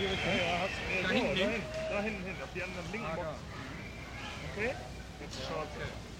die Richtung? Ja, hast du. Da hinten hin? Da hinten hin, auf die anderen linken Box. Okay? Jetzt schaut.